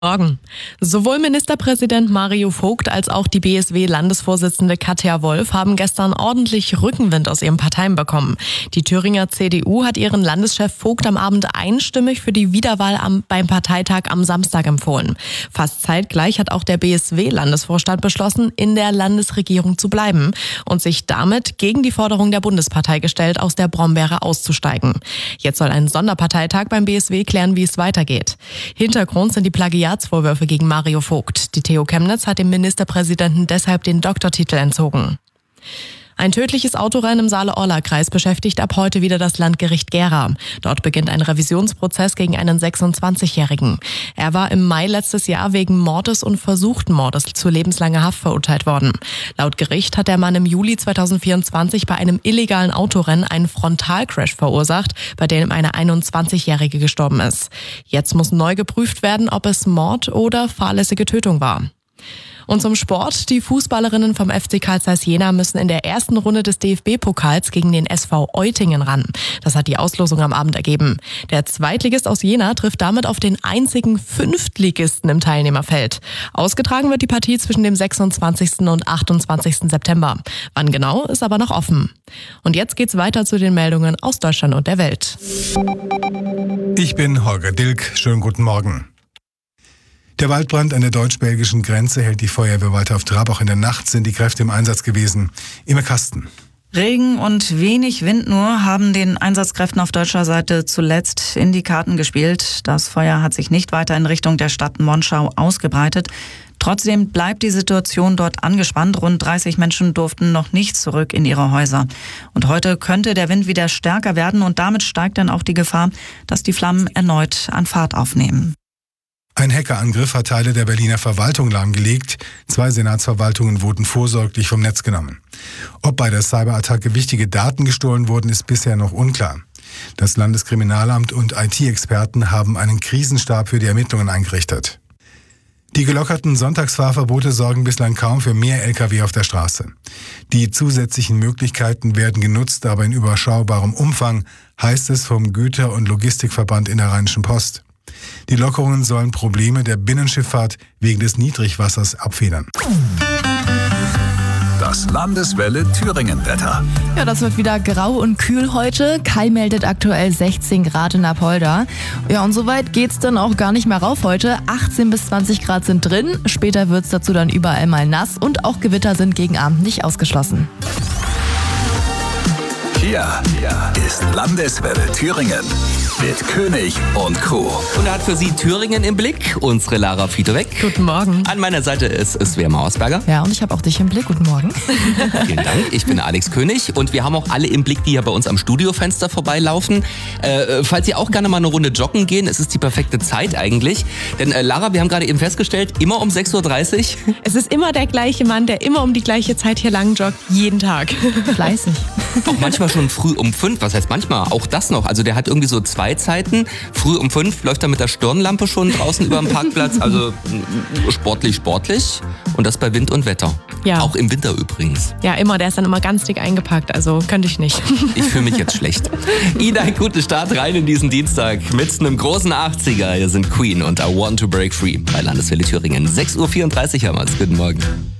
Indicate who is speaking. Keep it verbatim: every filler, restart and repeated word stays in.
Speaker 1: Morgen. Sowohl Ministerpräsident Mario Vogt als auch die B S W-Landesvorsitzende Katja Wolf haben gestern ordentlich Rückenwind aus ihren Parteien bekommen. Die Thüringer C D U hat ihren Landeschef Vogt am Abend einstimmig für die Wiederwahl am, beim Parteitag am Samstag empfohlen. Fast zeitgleich hat auch der B S W-Landesvorstand beschlossen, in der Landesregierung zu bleiben und sich damit gegen die Forderung der Bundespartei gestellt, aus der Brombeere auszusteigen. Jetzt soll ein Sonderparteitag beim B S W klären, wie es weitergeht. Hintergrund sind die Plagiat Vorwürfe gegen Mario Vogt. Die T U Chemnitz hat dem Ministerpräsidenten deshalb den Doktortitel entzogen. Ein tödliches Autorennen im Saale-Orla-Kreis beschäftigt ab heute wieder das Landgericht Gera. Dort beginnt ein Revisionsprozess gegen einen sechsundzwanzigjährigen. Er war im Mai letztes Jahr wegen Mordes und versuchten Mordes zu lebenslanger Haft verurteilt worden. Laut Gericht hat der Mann im Juli zweitausendvierundzwanzig bei einem illegalen Autorennen einen Frontalcrash verursacht, bei dem eine einundzwanzigjährige gestorben ist. Jetzt muss neu geprüft werden, ob es Mord oder fahrlässige Tötung war. Und zum Sport. Die Fußballerinnen vom F C Carl Zeiss Jena müssen in der ersten Runde des D F B-Pokals gegen den S V Eutingen ran. Das hat die Auslosung am Abend ergeben. Der Zweitligist aus Jena trifft damit auf den einzigen Fünftligisten im Teilnehmerfeld. Ausgetragen wird die Partie zwischen dem sechsundzwanzigsten und achtundzwanzigsten September. Wann genau, ist aber noch offen. Und jetzt geht's weiter zu den Meldungen aus Deutschland und der Welt.
Speaker 2: Ich bin Holger Dilk. Schönen guten Morgen. Der Waldbrand an der deutsch-belgischen Grenze hält die Feuerwehr weiter auf Trab. Auch in der Nacht sind die Kräfte im Einsatz gewesen. Immer Kasten.
Speaker 3: Regen und wenig Wind nur haben den Einsatzkräften auf deutscher Seite zuletzt in die Karten gespielt. Das Feuer hat sich nicht weiter in Richtung der Stadt Monschau ausgebreitet. Trotzdem bleibt die Situation dort angespannt. Rund dreißig Menschen durften noch nicht zurück in ihre Häuser. Und heute könnte der Wind wieder stärker werden und damit steigt dann auch die Gefahr, dass die Flammen erneut an Fahrt aufnehmen.
Speaker 2: Ein Hackerangriff hat Teile der Berliner Verwaltung lahmgelegt. Zwei Senatsverwaltungen wurden vorsorglich vom Netz genommen. Ob bei der Cyberattacke wichtige Daten gestohlen wurden, ist bisher noch unklar. Das Landeskriminalamt und I T-Experten haben einen Krisenstab für die Ermittlungen eingerichtet. Die gelockerten Sonntagsfahrverbote sorgen bislang kaum für mehr L K W auf der Straße. Die zusätzlichen Möglichkeiten werden genutzt, aber in überschaubarem Umfang, heißt es vom Güter- und Logistikverband in der Rheinischen Post. Die Lockerungen sollen Probleme der Binnenschifffahrt wegen des Niedrigwassers abfedern.
Speaker 4: Das Landeswelle Thüringen-Wetter.
Speaker 5: Ja, das wird wieder grau und kühl heute. Kai meldet aktuell sechzehn Grad in Apolda. Ja, und soweit geht's dann auch gar nicht mehr rauf heute. achtzehn bis zwanzig Grad sind drin. Später wird's dazu dann überall mal nass und auch Gewitter sind gegen Abend nicht ausgeschlossen.
Speaker 4: Hier ist Landeswelle Thüringen mit König und Co.
Speaker 6: Und er hat für Sie Thüringen im Blick, unsere Lara Fiedorek.
Speaker 1: Guten Morgen.
Speaker 6: An meiner Seite ist Svea Mausberger.
Speaker 5: Ja, und ich habe auch dich im Blick. Guten Morgen.
Speaker 6: Vielen Dank. Ich bin Alex König und wir haben auch alle im Blick, die hier bei uns am Studiofenster vorbeilaufen. Äh, falls Sie auch gerne mal eine Runde joggen gehen, es ist die perfekte Zeit eigentlich. Denn äh, Lara, wir haben gerade eben festgestellt, immer um sechs Uhr dreißig.
Speaker 1: Es ist immer der gleiche Mann, der immer um die gleiche Zeit hier lang joggt, jeden Tag.
Speaker 5: Fleißig.
Speaker 6: Auch manchmal schon früh um fünf. Was heißt manchmal? Auch das noch. Also der hat irgendwie so zwei Zeiten. Früh um fünf läuft er mit der Stirnlampe schon draußen über dem Parkplatz. Also sportlich, sportlich. Und das bei Wind und Wetter.
Speaker 1: Ja.
Speaker 6: Auch im Winter übrigens.
Speaker 1: Ja, immer. Der ist dann immer ganz dick eingepackt. Also könnte ich nicht.
Speaker 6: Ich fühle mich jetzt schlecht. Ihnen einen guten Start rein in diesen Dienstag mit einem großen achtziger. Hier sind Queen und I Want to Break Free bei Landeswelle Thüringen. sechs Uhr vierunddreißig haben wir es. Guten Morgen.